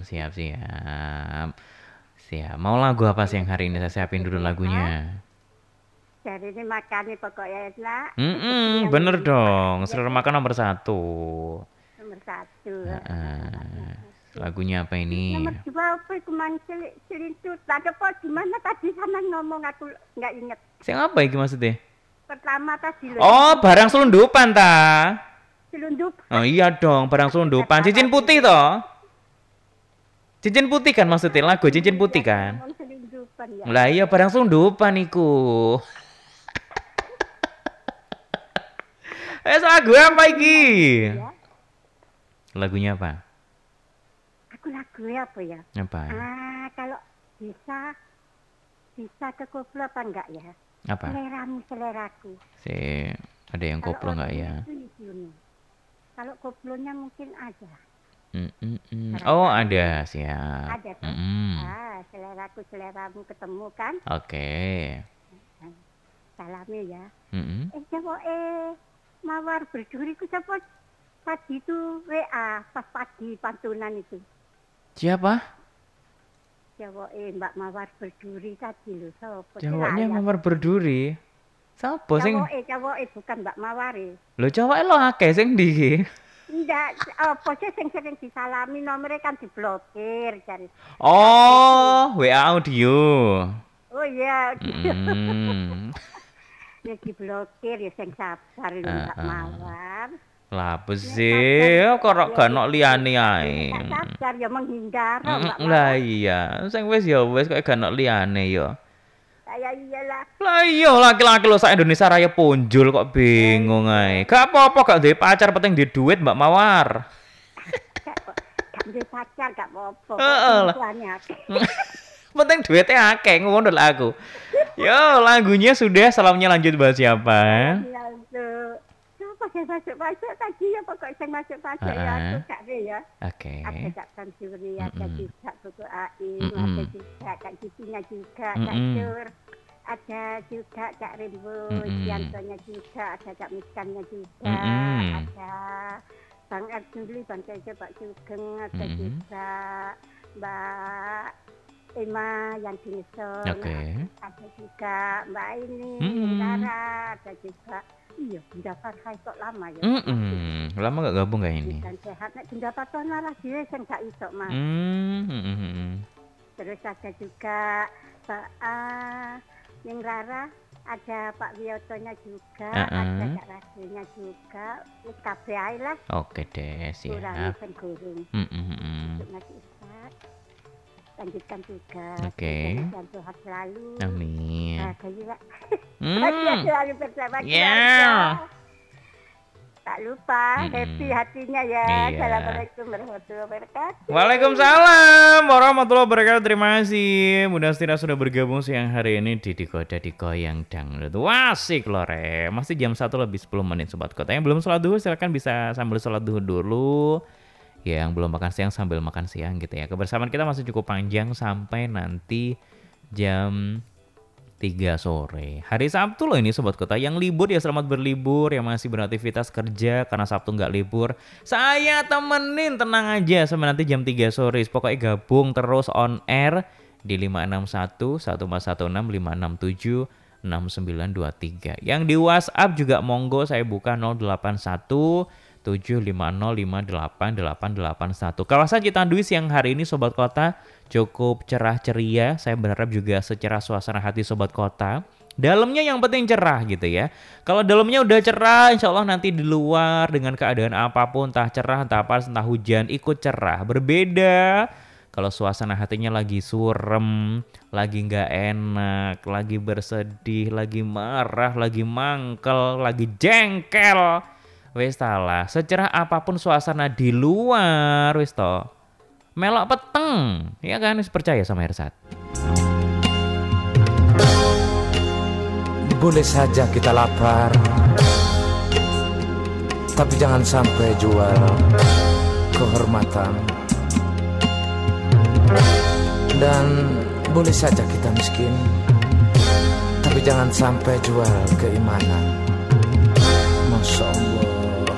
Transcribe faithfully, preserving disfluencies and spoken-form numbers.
siap, siap. Siap. Mau lagu apa sih yang hari ini saya siapin dulu lagunya? Jadi ini makannya pokoknya enak. Mm-mm, Yang bener dong. ya, Selera makan nomor satu. nomor satu. Heeh. Lagunya apa Nomor ini? dua apa itu selintut. Ada apa gimana tadi sama ngomong aku nggak inget. Siang apa iki maksudnya? Pertama tadi loh. Oh, barang selundupan ta? Selundup. Oh iya dong, barang selundupan. Cincin putih toh? Cincin putih kan maksudnya lagu cincin putih kan? Ngomong selundupan ya. Lah iya barang selundupan iku. Eh lagu apa iki? Ya. Lagunya apa? Aku lagunya apa ya? Apa? Ah, kalau bisa bisa ke koplo apa enggak ya? Apa? Seleramu seleraku. Si ada yang koplo nggak ya? Kalau koplonya mungkin ada. Mm, mm, mm. Oh ada siap. Ada kan? Mm. Ah, seleraku seleramu ketemu kan? Oke. Salami ya. Mm-mm. Eh coba eh mawar berduri ku siapa? Tadi itu W A pas pagi pantunan itu. Siapa? Coba eh Mbak Mawar berduri tadi loh. Sopo? Cowoknya mawar berduri. Siapa sing? Coba eh coba eh bukan Mbak Mawar eh. Lo cowok lo akeh sing ndi iki? Enggak, apa sih sing sering disalami nomornya kan diblokir cari. Oh, W A audio. Oh iya, Mm. ya diblokir ya sing sabar lho Mbak Uh-uh. Mawar. Lah apa sih? Kok ora gak ono liyane ae. Tak sabar ya menghindar Mm, Mbak Lah Mawar. iya, sing wis ya wis kok gak ono liyane ya. Saya iyalah. Lah iya laki-laki lo sak Indonesia Raya punjul kok bingung ae. Gak apa-apa gak duwe pacar penting duwe duit Mbak Mawar. Gak gak duwe pacar gak apa-apa. Heeh lah. Tuannya. Penting duitnya akeh ngono lah aku. Yo, lagunya sudah, salamnya lanjut buat siapa? Lalu, siapa yang masuk-masuk tadi ya pokoknya yang masuk-masuk ya aku gak ada ya. Oke. Ada Kak Samsuri, ada Mm-mm. juga Buku Aim, Mm-mm. ada juga Kak Giginya juga, Kak Mm-mm. Sur, ada juga Kak Rimbo, Mm-mm. Ciantonya juga, ada Kak Miskannya juga, Mm-mm. ada Bang Arduli, Bang Tejo, Pak Sugeng, ada Mm-mm. juga Mbak Emma yang di Nison, Oke. ada juga Mbak ini, Mm-mm. Rara, ada juga, iya Bunda Farhai kok lama ya. Mm-mm. Lama gak gabung gak ini? Dan sehat, nek Bunda Fatona lah dia yang gak iso mas. Mm-mm. Terus ada juga Pak A, yang Rara, ada Pak Wiyotonya juga, Uh-uh. ada Kak Rasulnya juga, wis kabeh ae lah. Oke deh, Kurangi siap. ben gurung. Mm-mm. Untuk Mas Ustaz, lanjutkan juga. Oke. Dan sehat selalu. Amin. Bahagia, Hmm. bahagia selalu bersama Yeah. keluarga. Tak lupa, Mm-mm. happy hatinya ya. Iya. Assalamualaikum warahmatullahi wabarakatuh. Waalaikumsalam warahmatullahi wabarakatuh. Terima kasih. Mudah tidak sudah bergabung siang hari ini di Digoda Digoyang Dangdut. Wah, asik loh re. Masih jam satu lebih sepuluh menit sobat kota. Yang belum sholat duhur silakan bisa sambil sholat duhur dulu. Yang belum makan siang sambil makan siang gitu ya. Kebersamaan kita masih cukup panjang sampai nanti jam tiga sore. Hari Sabtu loh ini sobat kota. Yang libur ya selamat berlibur. Yang masih beraktivitas kerja karena Sabtu nggak libur, saya temenin tenang aja sampai nanti jam tiga sore. Pokoknya gabung terus on air di lima enam satu satu empat satu enam lima enam tujuh enam sembilan dua tiga. Yang di WhatsApp juga monggo saya buka nol delapan satu tujuh lima nol lima delapan delapan delapan satu. Kawasan Citandui siang hari ini sobat kota cukup cerah ceria. Saya berharap juga secerah suasana hati sobat kota. Dalamnya yang penting cerah gitu ya. Kalau dalamnya udah cerah, insya Allah nanti di luar dengan keadaan apapun, entah cerah, entah apa, entah hujan, ikut cerah. Berbeda kalau suasana hatinya lagi surem, lagi nggak enak, lagi bersedih, lagi marah, lagi mangkel, lagi jengkel. Wes talah, secerah apapun suasana di luar, wes toh. Melok peteng, ya kan? Wis percaya sama Ersat. Boleh saja kita lapar, tapi jangan sampai jual kehormatan. Dan boleh saja kita miskin, tapi jangan sampai jual keimanan.